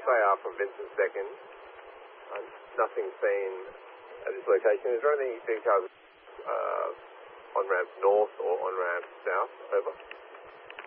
FAR from Vincent Second. Nothing seen at this location. Is there any details on ramp north or on ramp south? Over.